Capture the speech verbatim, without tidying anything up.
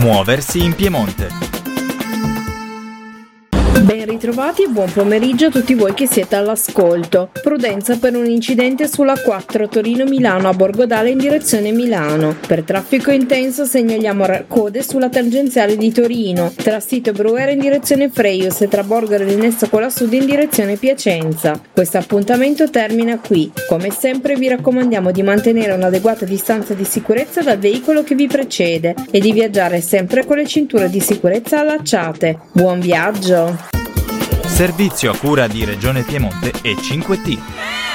Muoversi in Piemonte. Ben ritrovati e buon pomeriggio a tutti voi che siete all'ascolto. Prudenza per un incidente sulla quattro Torino-Milano a Borgodale in direzione Milano. Per traffico intenso segnaliamo code sulla tangenziale di Torino, tra Sito Brugherio in direzione Freius e tra Borgaro e Nessacola Sud in direzione Piacenza. Questo appuntamento termina qui. Come sempre vi raccomandiamo di mantenere un'adeguata distanza di sicurezza dal veicolo che vi precede e di viaggiare sempre con le cinture di sicurezza allacciate. Buon viaggio! Servizio a cura di Regione Piemonte e cinque T.